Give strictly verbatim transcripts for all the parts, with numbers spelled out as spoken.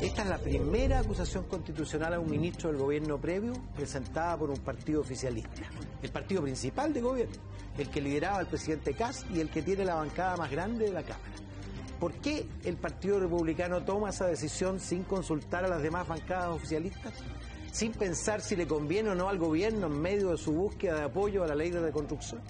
Esta es la primera acusación constitucional a un ministro del gobierno previo presentada por un partido oficialista. El partido principal de gobierno, el que lideraba al presidente Kast y el que tiene la bancada más grande de la Cámara. ¿Por qué el Partido Republicano toma esa decisión sin consultar a las demás bancadas oficialistas? Sin pensar si le conviene o no al gobierno en medio de su búsqueda de apoyo a la ley de reconstrucción.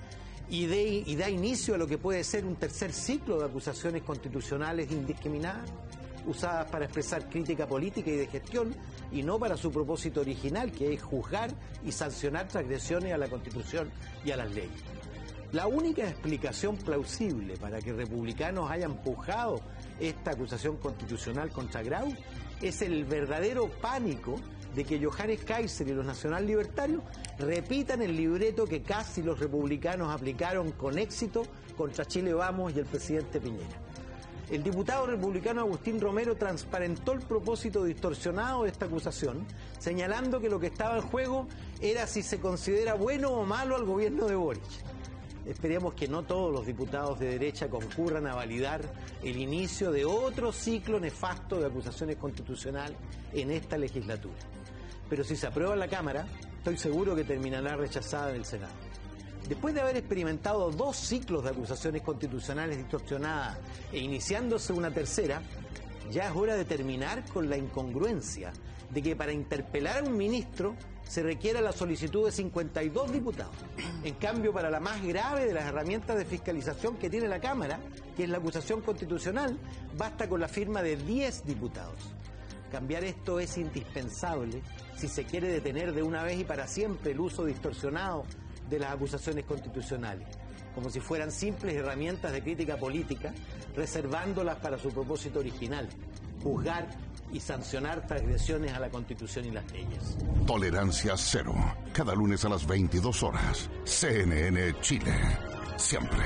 Y, de, y da inicio a lo que puede ser un tercer ciclo de acusaciones constitucionales indiscriminadas, usadas para expresar crítica política y de gestión, y no para su propósito original, que es juzgar y sancionar transgresiones a la Constitución y a las leyes. La única explicación plausible para que republicanos hayan empujado esta acusación constitucional contra Grau es el verdadero pánico de que Johannes Kaiser y los nacional libertarios repitan el libreto que Kast y los republicanos aplicaron con éxito contra Chile Vamos y el presidente Piñera. El diputado republicano Agustín Romero transparentó el propósito distorsionado de esta acusación, señalando que lo que estaba en juego era si se considera bueno o malo al gobierno de Boric. Esperemos que no todos los diputados de derecha concurran a validar el inicio de otro ciclo nefasto de acusaciones constitucionales en esta legislatura. Pero si se aprueba en la Cámara, estoy seguro que terminará rechazada en el Senado. Después de haber experimentado dos ciclos de acusaciones constitucionales distorsionadas e iniciándose una tercera, ya es hora de terminar con la incongruencia de que para interpelar a un ministro se requiera la solicitud de cincuenta y dos diputados. En cambio, para la más grave de las herramientas de fiscalización que tiene la Cámara, que es la acusación constitucional, basta con la firma de diez diputados. Cambiar esto es indispensable si se quiere detener de una vez y para siempre el uso distorsionado de las acusaciones constitucionales, como si fueran simples herramientas de crítica política, reservándolas para su propósito original, juzgar y sancionar transgresiones a la Constitución y las leyes. Tolerancia cero. Cada lunes a las veintidós horas. C N N Chile. Siempre.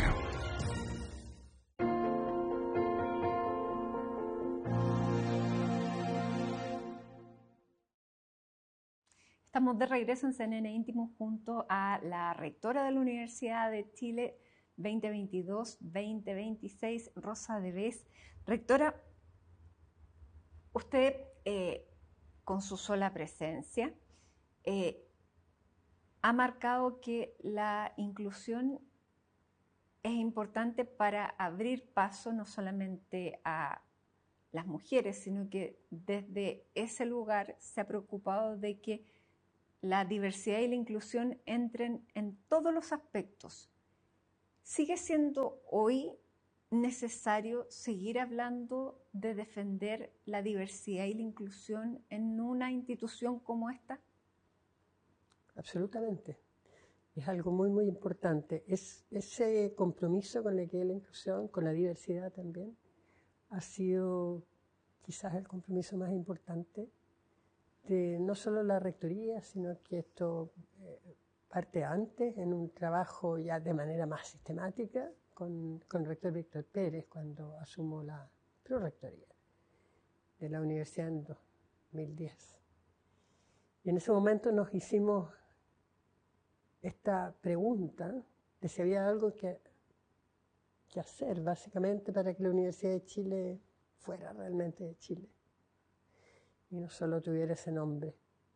Estamos de regreso en C N N Íntimo junto a la rectora de la Universidad de Chile veinte veintidós veinte veintiséis, Rosa Devés. Rectora, usted, eh, con su sola presencia, eh, ha marcado que la inclusión es importante para abrir paso no solamente a las mujeres, sino que desde ese lugar se ha preocupado de que la diversidad y la inclusión entren en todos los aspectos. ¿Sigue siendo hoy necesario seguir hablando de defender la diversidad y la inclusión en una institución como esta? Absolutamente. Es algo muy, muy importante. Es, ese compromiso con la equidad y la inclusión, con la diversidad también, ha sido quizás el compromiso más importante de no solo la rectoría, sino que esto eh, parte antes en un trabajo ya de manera más sistemática con, con el rector Víctor Pérez cuando asumo la prorectoría de la universidad en dos mil diez. Y en ese momento nos hicimos esta pregunta de si había algo que, que hacer básicamente para que la Universidad de Chile fuera realmente de Chile y no solo tuviera ese nombre.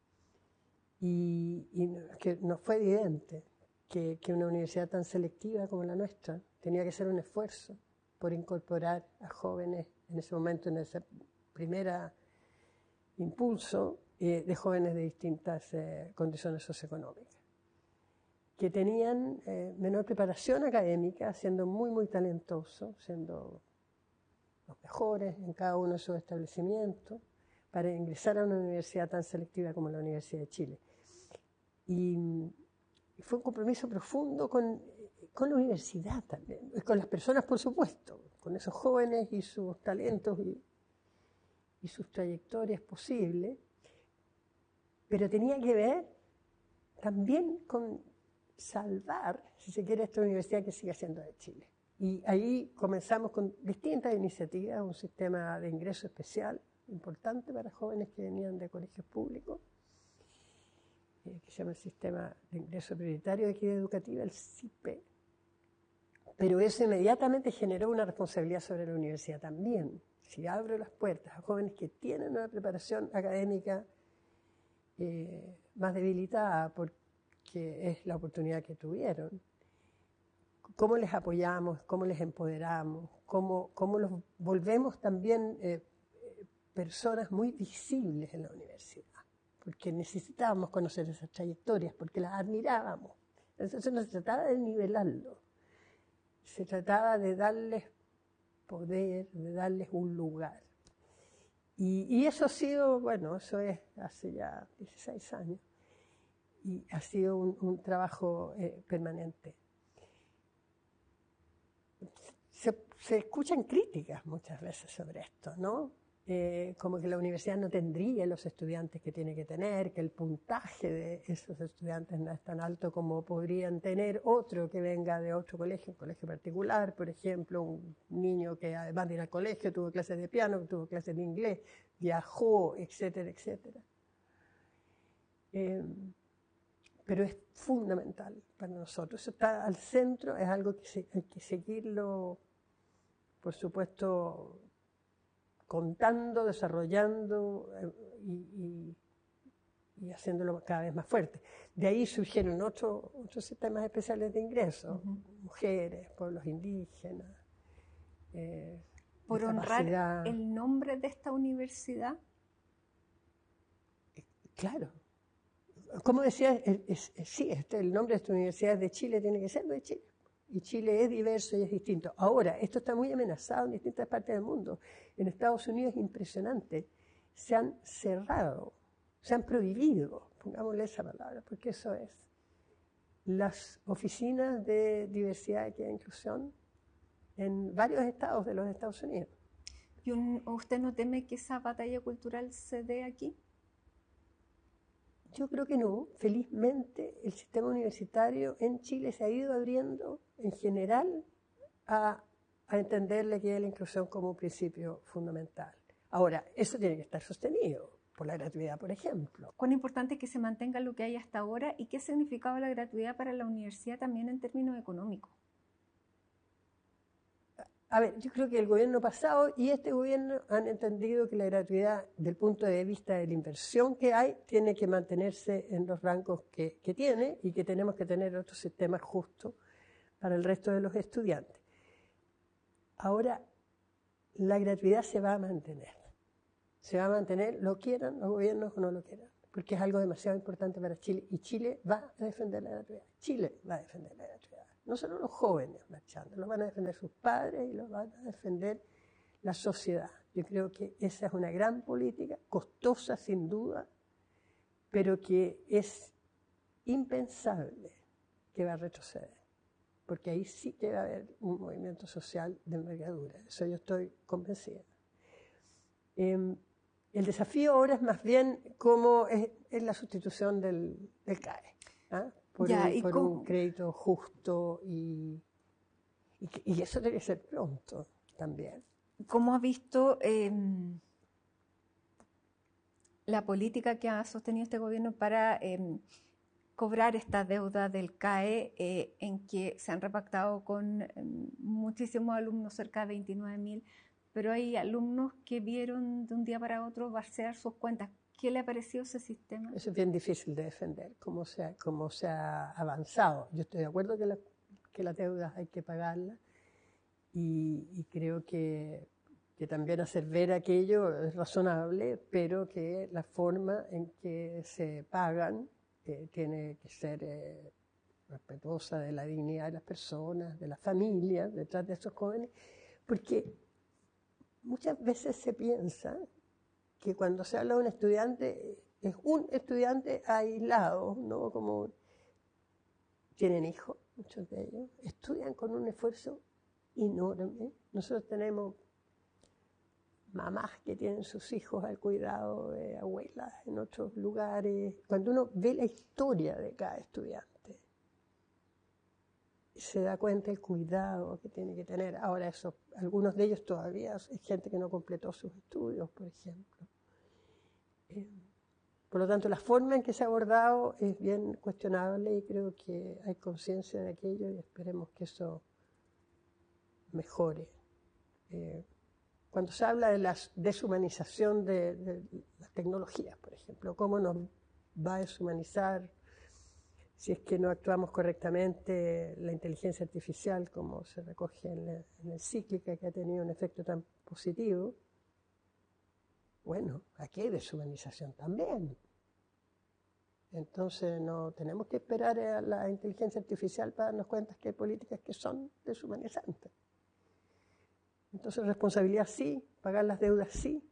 Y, y que nos fue evidente que, que una universidad tan selectiva como la nuestra tenía que hacer un esfuerzo por incorporar a jóvenes, en ese momento, en ese primer impulso, eh, de jóvenes de distintas eh, condiciones socioeconómicas, que tenían eh, menor preparación académica, siendo muy, muy talentosos, siendo los mejores en cada uno de sus establecimientos, para ingresar a una universidad tan selectiva como la Universidad de Chile. Y, y fue un compromiso profundo con, con la universidad también, con las personas, por supuesto, con esos jóvenes y sus talentos y, y sus trayectorias posibles, pero tenía que ver también con salvar, si se quiere, esta universidad que sigue siendo de Chile. Y ahí comenzamos con distintas iniciativas, un sistema de ingreso especial, importante para jóvenes que venían de colegios públicos, eh, que se llama el Sistema de Ingreso Prioritario de Equidad Educativa, el S I P E, pero eso inmediatamente generó una responsabilidad sobre la universidad también, si abro las puertas a jóvenes que tienen una preparación académica eh, más debilitada porque es la oportunidad que tuvieron, cómo les apoyamos, cómo les empoderamos, cómo, cómo los volvemos también eh, personas muy visibles en la universidad, porque necesitábamos conocer esas trayectorias, porque las admirábamos. Entonces no se trataba de nivelarlo, se trataba de darles poder, de darles un lugar. Y, y eso ha sido, bueno, eso es hace ya dieciséis años, y ha sido un, un trabajo eh, permanente. Se, se escuchan críticas muchas veces sobre esto, ¿no? Eh, como que la universidad no tendría los estudiantes que tiene que tener, que el puntaje de esos estudiantes no es tan alto como podrían tener otro que venga de otro colegio, un colegio particular, por ejemplo, un niño que además de ir al colegio tuvo clases de piano, tuvo clases de inglés, viajó, etcétera, etcétera. Eh, pero es fundamental para nosotros. Eso está al centro, es algo que se, hay que seguirlo, por supuesto, contando, desarrollando eh, y, y, y haciéndolo cada vez más fuerte. De ahí surgieron otro, otros sistemas especiales de ingreso, uh-huh. mujeres, pueblos indígenas. Eh, Por honrar el nombre de esta universidad. Claro. Como decía, es, es, sí, este, el nombre de esta universidad de Chile tiene que ser de Chile. Y Chile es diverso y es distinto. Ahora, esto está muy amenazado en distintas partes del mundo. En Estados Unidos es impresionante. Se han cerrado, se han prohibido, pongámosle esa palabra, porque eso es. Las oficinas de diversidad, equidad e inclusión en varios estados de los Estados Unidos. ¿Y un, usted no teme que esa batalla cultural se dé aquí? Yo creo que no. Felizmente el sistema universitario en Chile se ha ido abriendo en general a, a entender la equidad y la inclusión como un principio fundamental. Ahora, eso tiene que estar sostenido por la gratuidad, por ejemplo. ¿Cuán importante es que se mantenga lo que hay hasta ahora y qué significaba la gratuidad para la universidad también en términos económicos? A ver, yo creo que el gobierno pasado y este gobierno han entendido que la gratuidad, del punto de vista de la inversión que hay, tiene que mantenerse en los rangos que, que tiene y que tenemos que tener otro sistema justo para el resto de los estudiantes. Ahora, la gratuidad se va a mantener. Se va a mantener, lo quieran los gobiernos o no lo quieran, porque es algo demasiado importante para Chile y Chile va a defender la gratuidad. Chile va a defender la gratuidad. No solo los jóvenes marchando, los van a defender sus padres y los van a defender la sociedad. Yo creo que esa es una gran política, costosa sin duda, pero que es impensable que va a retroceder, porque ahí sí que va a haber un movimiento social de envergadura. Eso yo estoy convencida. Eh, el desafío ahora es más bien cómo es, es la sustitución del, del C A E. ¿ah? Por, ya, un, por un crédito justo y, y, y eso debe ser pronto también. ¿Cómo ha visto eh, la política que ha sostenido este gobierno para eh, cobrar esta deuda del C A E eh, en que se han repactado con eh, muchísimos alumnos, cerca de veintinueve mil, pero hay alumnos que vieron de un día para otro vaciar sus cuentas? ¿Qué le ha parecido ese sistema? Eso es bien difícil de defender, cómo se ha, cómo se ha avanzado. Yo estoy de acuerdo que, la, que las deudas hay que pagarlas y, y creo que, que también hacer ver aquello es razonable, pero que la forma en que se pagan eh, tiene que ser eh, respetuosa de la dignidad de las personas, de las familias, detrás de esos jóvenes, porque muchas veces se piensa que cuando se habla de un estudiante, es un estudiante aislado, ¿no? Como tienen hijos, muchos de ellos, estudian con un esfuerzo enorme. Nosotros tenemos mamás que tienen sus hijos al cuidado de abuelas en otros lugares. Cuando uno ve la historia de cada estudiante, se da cuenta el cuidado que tiene que tener. Ahora, eso, algunos de ellos todavía es gente que no completó sus estudios, por ejemplo. Eh, por lo tanto, la forma en que se ha abordado es bien cuestionable y creo que hay conciencia de aquello y esperemos que eso mejore. Eh, cuando se habla de la deshumanización de, de las tecnologías, por ejemplo, cómo nos va a deshumanizar si es que no actuamos correctamente la inteligencia artificial, como se recoge en, la, en el Cíclica, que ha tenido un efecto tan positivo. Bueno, aquí hay deshumanización también. Entonces no tenemos que esperar a la inteligencia artificial para darnos cuenta que hay políticas que son deshumanizantes. Entonces responsabilidad sí, pagar las deudas sí,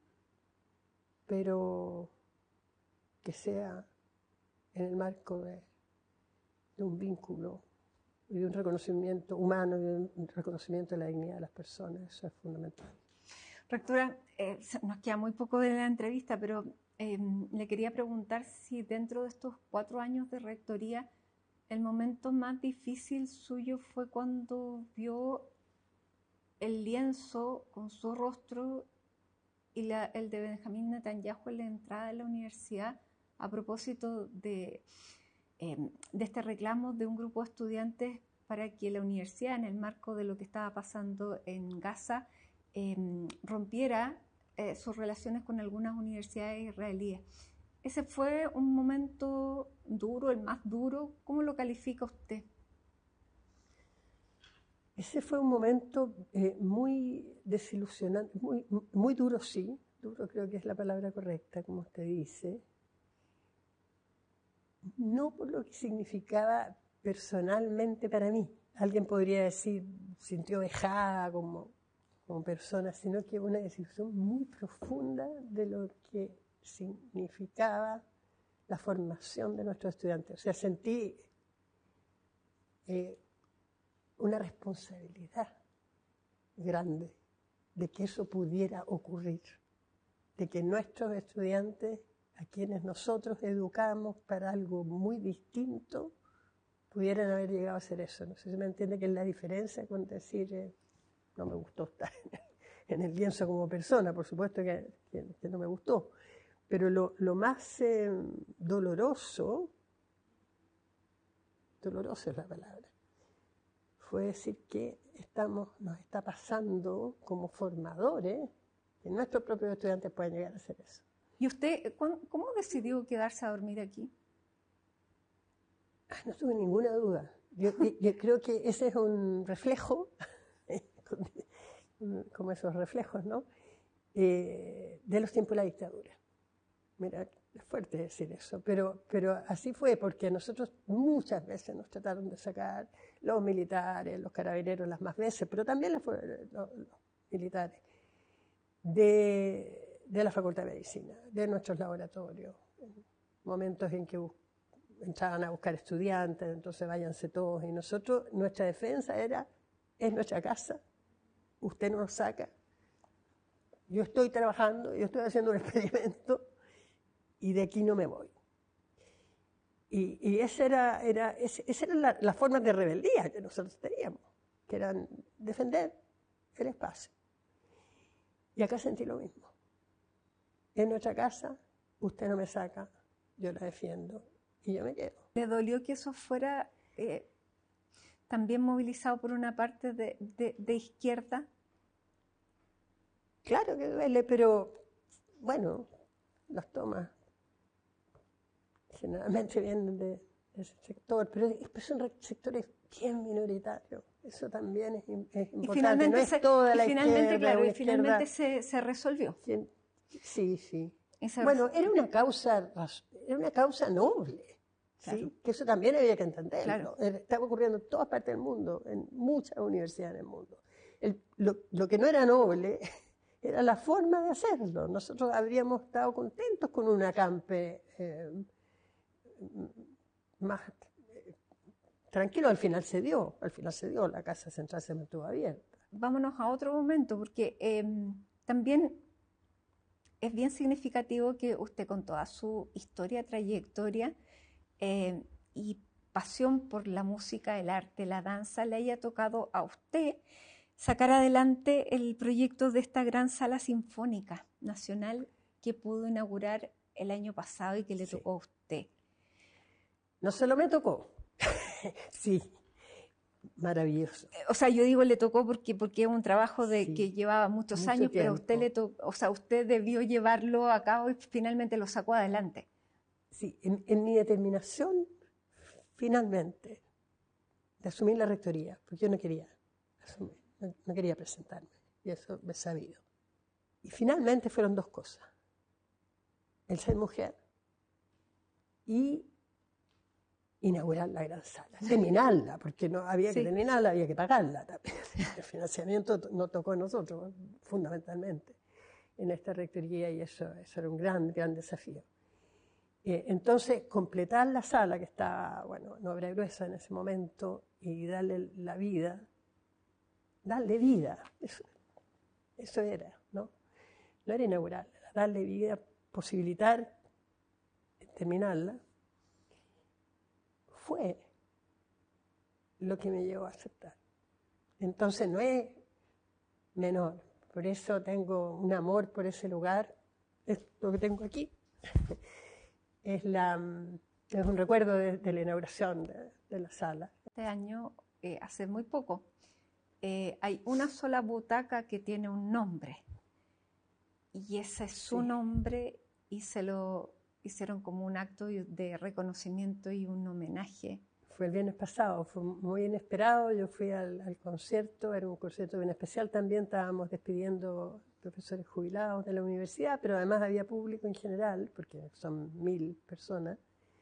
pero que sea en el marco de, de un vínculo y de un reconocimiento humano y de un reconocimiento de la dignidad de las personas. Eso es fundamental. Rectora, eh, nos queda muy poco de la entrevista, pero eh, le quería preguntar si dentro de estos cuatro años de rectoría el momento más difícil suyo fue cuando vio el lienzo con su rostro y la, el de Benjamín Netanyahu en la entrada de la universidad a propósito de, eh, de este reclamo de un grupo de estudiantes para que la universidad, en el marco de lo que estaba pasando en Gaza, eh, rompiera eh, sus relaciones con algunas universidades israelíes. Ese fue un momento duro, el más duro. ¿Cómo lo califica usted? Ese fue un momento eh, muy desilusionante, muy, muy duro, sí, duro creo que es la palabra correcta, como usted dice, no por lo que significaba personalmente para mí. Alguien podría decir, sintió vejada como, como persona, sino que una desilusión muy profunda de lo que significaba la formación de nuestros estudiantes. O sea, sentí eh, una responsabilidad grande de que eso pudiera ocurrir, de que nuestros estudiantes, a quienes nosotros educamos para algo muy distinto, pudieran haber llegado a hacer eso. No sé si me entiende que es la diferencia con decir, eh, no me gustó estar en el lienzo como persona, por supuesto que, que, que no me gustó, pero lo, lo más eh, doloroso, dolorosa es la palabra, fue decir que estamos, nos está pasando como formadores, que nuestros propios estudiantes pueden llegar a hacer eso. ¿Y usted cómo decidió quedarse a dormir aquí? No tuve ninguna duda. Yo, yo creo que ese es un reflejo, como esos reflejos, ¿no? Eh, de los tiempos de la dictadura. Mira, es fuerte decir eso, pero, pero así fue, porque a nosotros muchas veces nos trataron de sacar los militares, los carabineros las más veces, pero también los, los, los militares, de, de la Facultad de Medicina, de nuestros laboratorios, momentos en que entraban a buscar estudiantes, entonces váyanse todos, y nosotros, nuestra defensa era, es nuestra casa, usted no nos saca, yo estoy trabajando, yo estoy haciendo un experimento, y de aquí no me voy. Y, y esa era, era, esa era la, la forma de rebeldía que nosotros teníamos, que eran defender el espacio. Y acá sentí lo mismo. En nuestra casa, usted no me saca, yo la defiendo y yo me quedo. ¿Le dolió que eso fuera eh, también movilizado por una parte de, de, de izquierda? Claro que duele, pero bueno, los tomas generalmente vienen de, de ese sector, pero son sectores bien minoritarios. Eso también es, es importante. Y finalmente, no es se, toda y la finalmente, izquierda, claro, y izquierda, finalmente se, se resolvió. Sí, sí. Esa bueno, resolvió. era una causa, era una causa noble, ¿sí? Claro. Que eso también había que entenderlo. Claro. Estaba ocurriendo en todas partes del mundo, en muchas universidades del mundo. El, lo, lo que no era noble era la forma de hacerlo. Nosotros habríamos estado contentos con un acampe eh, más eh, tranquilo. Al final se dio, al final se dio, la Casa Central se mantuvo abierta. Vámonos a otro momento, porque eh, también es bien significativo que usted, con toda su historia, trayectoria eh, y pasión por la música, el arte, la danza, le haya tocado a usted sacar adelante el proyecto de esta gran sala sinfónica nacional que pudo inaugurar el año pasado y que le sí. tocó a usted. No solo me tocó, sí, maravilloso. O sea, yo digo le tocó porque porque es un trabajo de Sí, que llevaba muchos mucho años, pero a usted tiempo. le to- o sea, usted debió llevarlo a cabo y finalmente lo sacó adelante. Sí, en, en mi determinación, finalmente, de asumir la rectoría, porque yo no quería asumir, no, no quería presentarme, y eso me he sabido. Y finalmente fueron dos cosas: el ser mujer y inaugurar la gran sala, terminarla, porque no había que Sí. terminarla, había que pagarla también. El financiamiento no tocó a nosotros, fundamentalmente, en esta rectoría, y eso, eso era un gran, gran desafío. Eh, entonces, completar la sala, que estaba, bueno, en obra gruesa en ese momento, y darle la vida, darle vida, eso, eso era, ¿no? No era inaugurarla, era darle vida, posibilitar terminarla, fue lo que me llevó a aceptar. Entonces no es menor, por eso tengo un amor por ese lugar, es lo que tengo aquí. Es, la, es un recuerdo de, de la inauguración de, de la sala. Este año, eh, hace muy poco, eh, hay una sola butaca que tiene un nombre. Y ese es su Sí. nombre, y se lo hicieron como un acto de reconocimiento y un homenaje. Fue el viernes pasado, fue muy inesperado. Yo fui al, al concierto, era un concierto bien especial también. Estábamos despidiendo profesores jubilados de la universidad, pero además había público en general, porque son mil personas.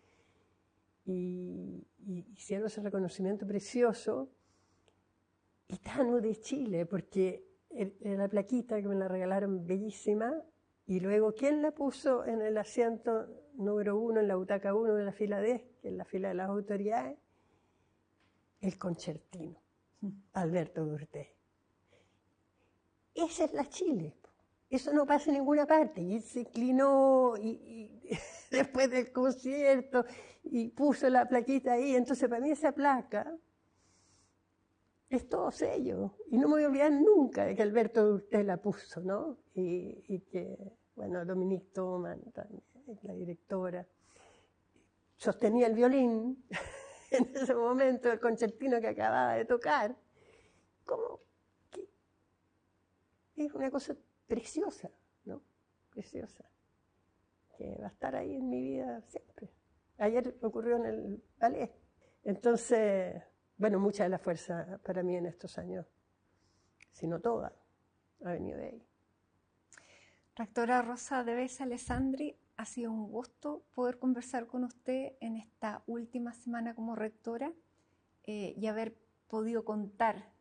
Y, y hicieron ese reconocimiento precioso. Y Tanu de Chile, porque era la plaquita que me la regalaron bellísima. Y luego, ¿quién la puso en el asiento número uno, en la butaca uno de la fila D, que es la fila de las autoridades? El concertino, Alberto Durté. Esa es la Chile. Eso no pasa en ninguna parte. Y él se inclinó y, y después del concierto y puso la plaquita ahí. Entonces, para mí esa placa es todo sello. Y no me voy a olvidar nunca de que Alberto Durté la puso, ¿no? Y, y que, bueno, Dominique Thoman, también, la directora, sostenía el violín en ese momento, el concertino que acababa de tocar. Como que es una cosa preciosa, ¿no? Preciosa. Que va a estar ahí en mi vida siempre. Ayer ocurrió en el ballet. Entonces, bueno, mucha de la fuerza para mí en estos años, si no toda, ha venido de ahí. Rectora Rosa Devesa Alessandri, ha sido un gusto poder conversar con usted en esta última semana como rectora, eh, y haber podido contar